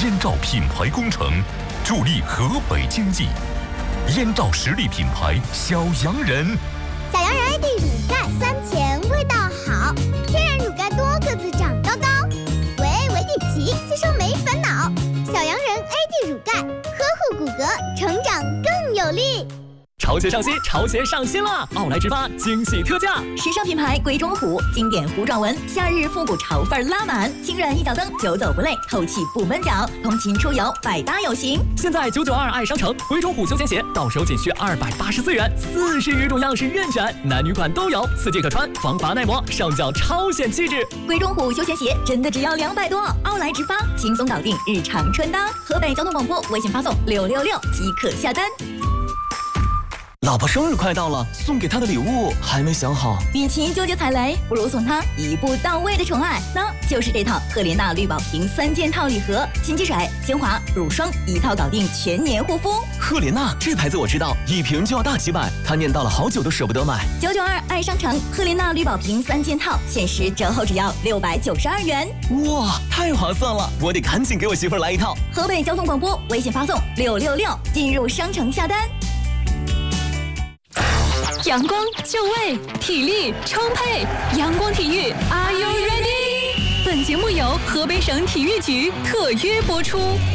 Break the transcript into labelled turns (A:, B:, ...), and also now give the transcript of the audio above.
A: 燕赵品牌工程，助力河北经济。燕赵实力品牌小洋人，
B: 小洋人 AD 乳钙酸甜味道好，天然乳钙多个子长高高，维 D 奇吸收没烦恼。小洋人 AD 乳钙呵护骨骼，成长更有力。
C: 潮鞋上新，潮鞋上新了！奥莱直发惊喜特价，
D: 时尚品牌龟中虎，经典弧状纹，夏日复古潮范拉满，轻软一脚蹬，久走不累，透气不闷脚，通勤出游百搭有型。
C: 现在992爱商城龟中虎休闲鞋到手仅需284元，40余种样式任选，男女款都有，4季可穿，防滑耐磨，上脚超显气质。
D: 龟中虎休闲鞋真的只要200多，奥莱直发轻松搞定日常穿搭。河北交通广播微信发送666即可下单。
E: 老婆生日快到了，送给她的礼物还没想好。
D: 与其纠结踩雷，不如送她一步到位的宠爱，那就是这套赫莲娜绿宝瓶3件套礼盒，清洁水、精华、乳霜一套搞定全年护肤。
E: 赫莲娜这牌子我知道，一瓶就要大几百，她念叨了好久都舍不得买。
D: 992爱商城赫莲娜绿宝瓶3件套，限时折后只要692元。
E: 哇，太划算了！我得赶紧给我媳妇儿来一套。
D: 河北交通广播微信发送666进入商城下单。
F: 阳光就位，体力充沛，阳光体育 ，Are you ready？ 本节目由河北省体育局特约播出。